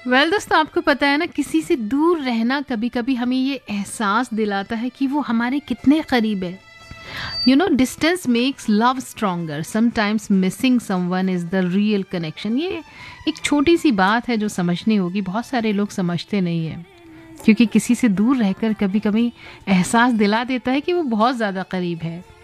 Well दोस्तों, आपको पता है ना, किसी से दूर रहना कभी कभी हमें ये एहसास दिलाता है कि वो हमारे कितने करीब है. You know, distance makes love stronger. Sometimes missing someone is the real connection. ये एक छोटी सी बात है जो समझनी होगी. बहुत सारे लोग समझते नहीं है, क्योंकि किसी से दूर रहकर कभी कभी एहसास दिला देता है कि वो बहुत ज़्यादा करीब है.